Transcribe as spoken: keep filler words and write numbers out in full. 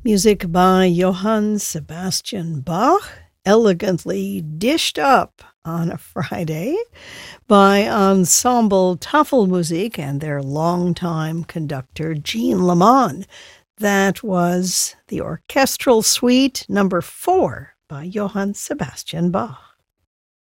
Music by Johann Sebastian Bach, elegantly dished up on a Friday by Ensemble Tafelmusik and their longtime conductor Jean Lamont. That was the Orchestral Suite number four by Johann Sebastian Bach.